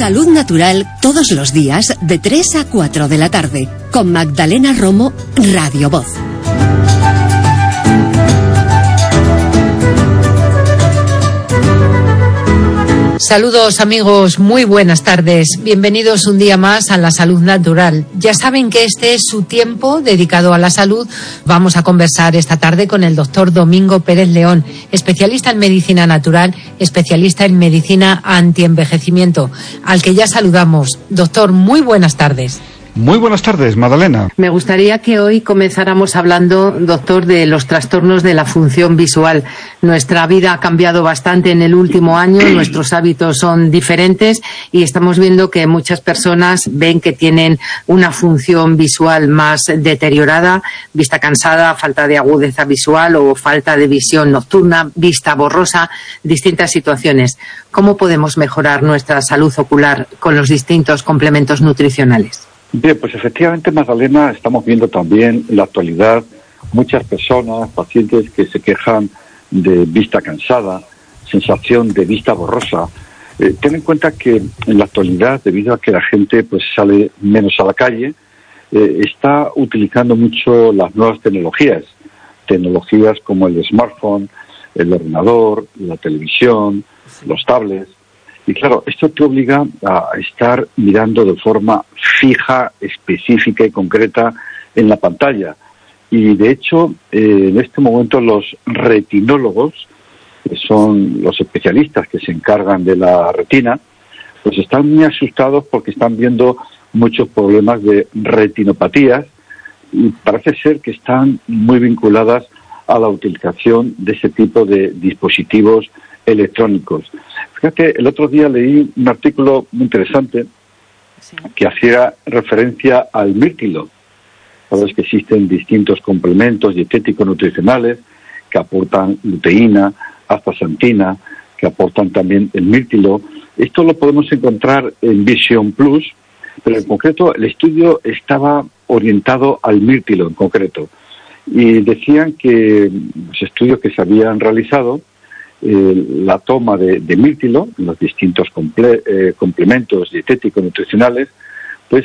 Salud Natural todos los días de 3 a 4 de la tarde con Magdalena Romo, Radio Voz. Saludos amigos, muy buenas tardes. Bienvenidos un día más a la Salud Natural. Ya saben que este es su tiempo dedicado a la salud. Vamos a conversar esta tarde con el doctor Domingo Pérez León, especialista en medicina natural, especialista en medicina antienvejecimiento, al que ya saludamos. Doctor, muy buenas tardes. Muy buenas tardes, Magdalena. Me gustaría que hoy comenzáramos hablando, doctor, de los trastornos de la función visual. Nuestra vida ha cambiado bastante en el último año, nuestros hábitos son diferentes y estamos viendo que muchas personas ven que tienen una función visual más deteriorada, vista cansada, falta de agudeza visual o falta de visión nocturna, vista borrosa, distintas situaciones. ¿Cómo podemos mejorar nuestra salud ocular con los distintos complementos nutricionales? Bien, pues efectivamente, Magdalena, estamos viendo también en la actualidad muchas personas, pacientes que se quejan de vista cansada, sensación de vista borrosa. Ten en cuenta que en la actualidad, debido a que la gente pues sale menos a la calle, está utilizando mucho las nuevas tecnologías como el smartphone, el ordenador, la televisión, los tablets. Y claro, esto te obliga a estar mirando de forma fija, específica y concreta en la pantalla. Y de hecho, en este momento los retinólogos, que son los especialistas que se encargan de la retina, pues están muy asustados porque están viendo muchos problemas de retinopatías y parece ser que están muy vinculadas a la utilización de ese tipo de dispositivos electrónicos. Fíjate, el otro día leí un artículo muy interesante que hacía referencia al mirtilo. Sabes que existen distintos complementos dietéticos nutricionales que aportan luteína, astaxantina, que aportan también el mirtilo. Esto lo podemos encontrar en Vision Plus, pero en concreto el estudio estaba orientado al mirtilo en concreto. Y decían que los estudios que se habían realizado, la toma de mirtilo, los distintos complementos dietéticos nutricionales, pues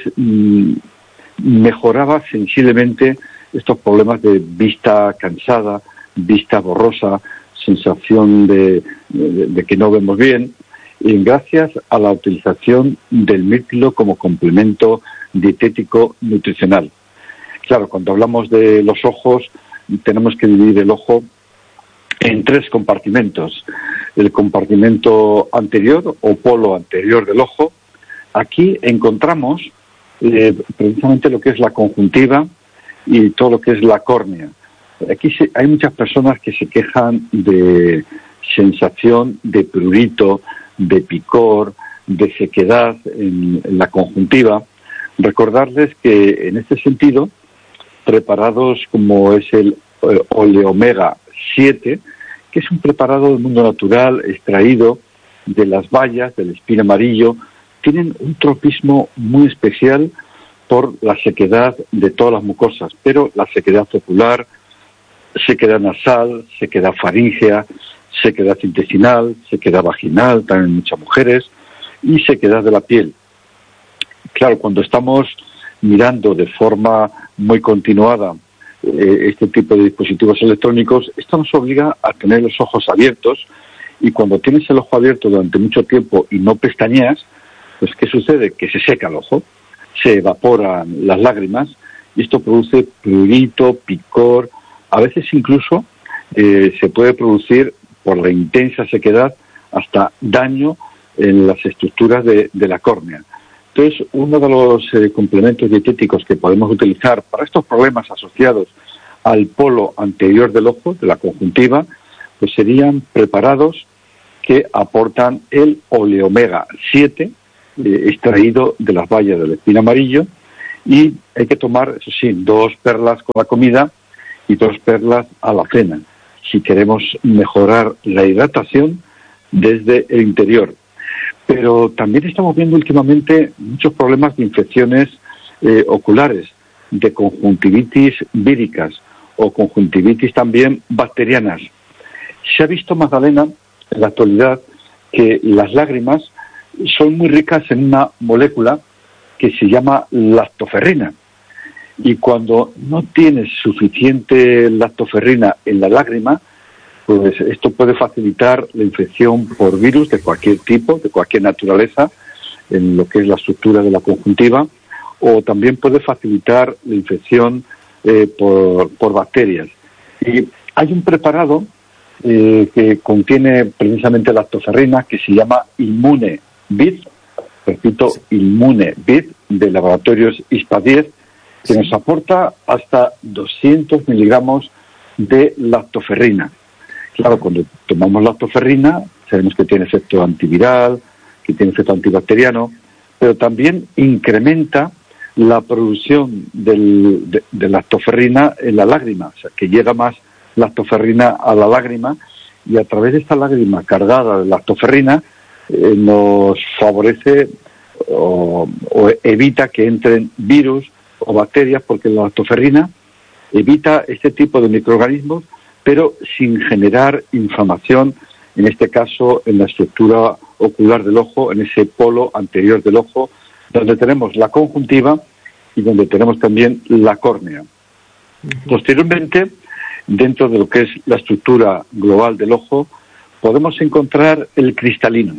mejoraba sensiblemente estos problemas de vista cansada, vista borrosa, sensación de que no vemos bien, y gracias a la utilización del mirtilo como complemento dietético nutricional. Claro, cuando hablamos de los ojos, tenemos que dividir el ojo en 3 compartimentos. El compartimento anterior o polo anterior del ojo. Aquí encontramos precisamente lo que es la conjuntiva y todo lo que es la córnea. Aquí hay muchas personas que se quejan de sensación de prurito, de picor, de sequedad en la conjuntiva. Recordarles que en este sentido, preparados como es el Oleomega 7, que es un preparado del mundo natural extraído de las bayas del espino amarillo, tienen un tropismo muy especial por la sequedad de todas las mucosas, pero la sequedad ocular, sequedad nasal, sequedad faríngea, sequedad intestinal, sequedad vaginal, también en muchas mujeres, y sequedad de la piel. Claro, cuando estamos mirando de forma muy continuada este tipo de dispositivos electrónicos, esto nos obliga a tener los ojos abiertos, y cuando tienes el ojo abierto durante mucho tiempo y no pestañeas, pues ¿qué sucede? Que se seca el ojo, se evaporan las lágrimas, y esto produce prurito, picor, a veces incluso se puede producir por la intensa sequedad hasta daño en las estructuras de la córnea. Entonces, uno de los complementos dietéticos que podemos utilizar para estos problemas asociados al polo anterior del ojo, de la conjuntiva, pues serían preparados que aportan el Oleomega 7, extraído de las bayas del espino amarillo, y hay que tomar, eso sí, 2 perlas con la comida y 2 perlas a la cena, si queremos mejorar la hidratación desde el interior. Pero también estamos viendo últimamente muchos problemas de infecciones oculares, de conjuntivitis víricas o conjuntivitis también bacterianas. Se ha visto, Magdalena, en la actualidad, que las lágrimas son muy ricas en una molécula que se llama lactoferrina. Y cuando no tienes suficiente lactoferrina en la lágrima, pues esto puede facilitar la infección por virus de cualquier tipo, de cualquier naturaleza, en lo que es la estructura de la conjuntiva, o también puede facilitar la infección por bacterias. Y hay un preparado que contiene precisamente lactoferrina que se llama Immune-Vid, repito, Immune-Vid, de Laboratorios ISPA-10, que nos aporta hasta 200 miligramos de lactoferrina. Claro, cuando tomamos lactoferrina, sabemos que tiene efecto antiviral, que tiene efecto antibacteriano, pero también incrementa la producción de lactoferrina en la lágrima, o sea, que llega más lactoferrina a la lágrima, y a través de esta lágrima cargada de lactoferrina nos favorece o evita que entren virus o bacterias, porque la lactoferrina evita este tipo de microorganismos, pero sin generar inflamación, en este caso en la estructura ocular del ojo, en ese polo anterior del ojo, donde tenemos la conjuntiva y donde tenemos también la córnea. Posteriormente, dentro de lo que es la estructura global del ojo, podemos encontrar el cristalino.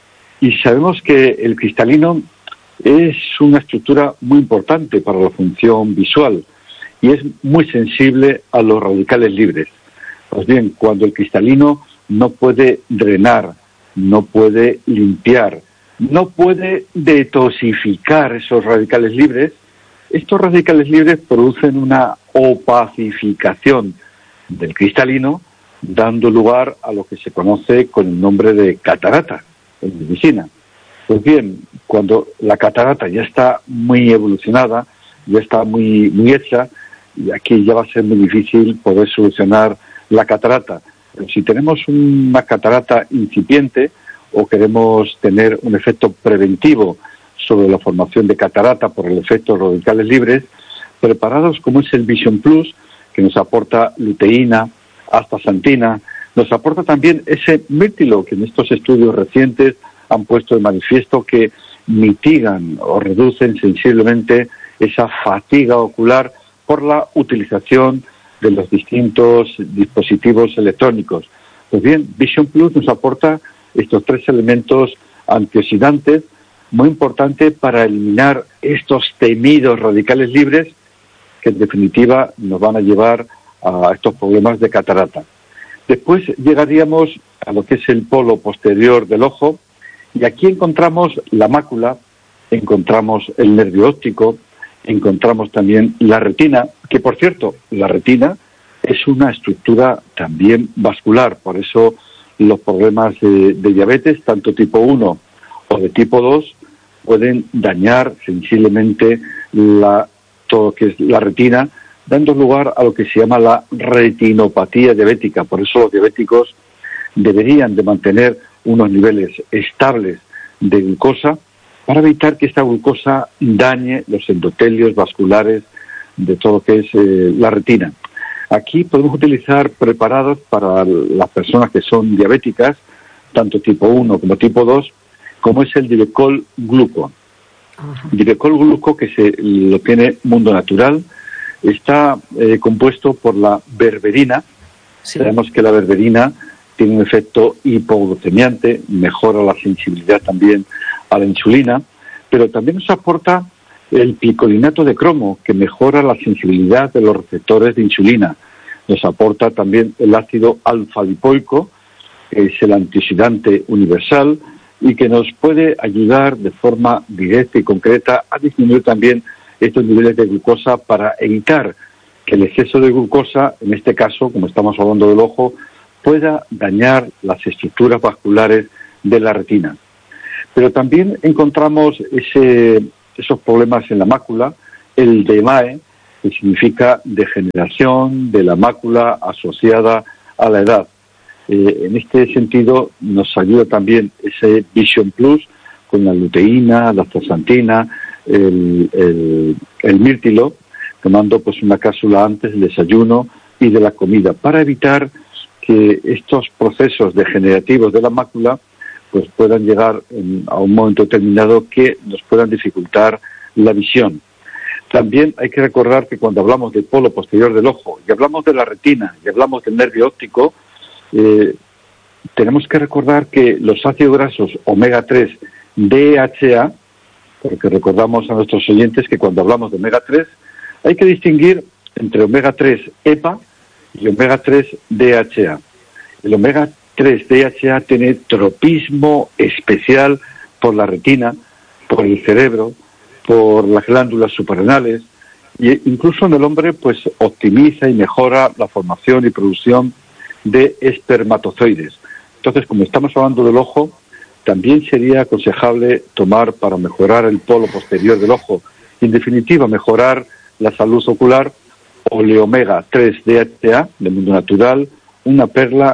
Y sabemos que el cristalino es una estructura muy importante para la función visual y es muy sensible a los radicales libres. Pues bien, cuando el cristalino no puede drenar, no puede limpiar, no puede detoxificar esos radicales libres, estos radicales libres producen una opacificación del cristalino, dando lugar a lo que se conoce con el nombre de catarata en medicina. Pues bien, cuando la catarata ya está muy evolucionada, ya está muy hecha, y aquí ya va a ser muy difícil poder solucionar la catarata. Pero si tenemos una catarata incipiente o queremos tener un efecto preventivo sobre la formación de catarata por el efecto de radicales libres, preparados como es el Vision Plus, que nos aporta luteína, astaxantina, nos aporta también ese mírtilo que en estos estudios recientes han puesto de manifiesto que mitigan o reducen sensiblemente esa fatiga ocular por la utilización de los distintos dispositivos electrónicos. Pues bien, Vision Plus nos aporta estos tres elementos antioxidantes muy importantes para eliminar estos temidos radicales libres que en definitiva nos van a llevar a estos problemas de catarata. Después llegaríamos a lo que es el polo posterior del ojo, y aquí encontramos la mácula, encontramos el nervio óptico, encontramos también la retina, que por cierto, la retina es una estructura también vascular, por eso los problemas de diabetes, tanto tipo 1 o de tipo 2, pueden dañar sensiblemente todo lo que es la retina, dando lugar a lo que se llama la retinopatía diabética. Por eso los diabéticos deberían de mantener unos niveles estables de glucosa para evitar que esta glucosa dañe los endotelios vasculares de todo lo que es la retina. Aquí podemos utilizar preparados para las personas que son diabéticas, tanto tipo 1 como tipo 2, como es el Divecol Gluco. Divecol Gluco, que lo tiene Mundo Natural, está compuesto por la berberina. Sí. Sabemos que la berberina tiene un efecto hipoglucemiante, mejora la sensibilidad también a la insulina, pero también nos aporta el picolinato de cromo, que mejora la sensibilidad de los receptores de insulina. Nos aporta también el ácido alfa-lipoico, que es el antioxidante universal y que nos puede ayudar de forma directa y concreta a disminuir también estos niveles de glucosa para evitar que el exceso de glucosa, en este caso, como estamos hablando del ojo, pueda dañar las estructuras vasculares de la retina. Pero también encontramos esos problemas en la mácula, el DMAE, que significa degeneración de la mácula asociada a la edad. En este sentido nos ayuda también ese Vision Plus con la luteína, la astaxantina, el mírtilo, tomando pues una cápsula antes del desayuno y de la comida, para evitar que estos procesos degenerativos de la mácula pues puedan llegar a un momento determinado que nos puedan dificultar la visión. También hay que recordar que cuando hablamos del polo posterior del ojo, y hablamos de la retina, y hablamos del nervio óptico, tenemos que recordar que los ácidos grasos omega 3 DHA, porque recordamos a nuestros oyentes que cuando hablamos de omega 3 hay que distinguir entre omega 3 EPA y omega 3 DHA. El omega 3 DHA tiene tropismo especial por la retina, por el cerebro, por las glándulas suprarrenales, e incluso en el hombre pues optimiza y mejora la formación y producción de espermatozoides. Entonces, como estamos hablando del ojo, también sería aconsejable tomar, para mejorar el polo posterior del ojo, en definitiva mejorar la salud ocular, oleomega 3 DHA de mundo natural, una perla